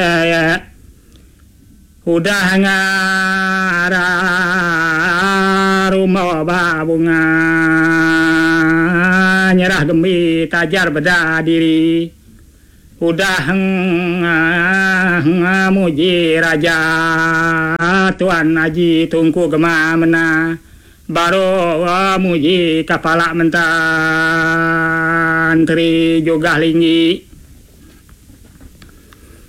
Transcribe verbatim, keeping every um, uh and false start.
udah ngara rumah babunga nyerah gemi tajar beda diri udah ngamuji raja tuan aji tungku gema mena baru muji kepala menteri juga linggi